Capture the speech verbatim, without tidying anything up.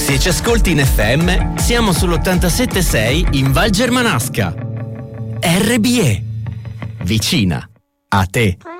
Se ci ascolti in F M, siamo sull'ottantasette sei in Val Germanasca. R B E. Vicina a te.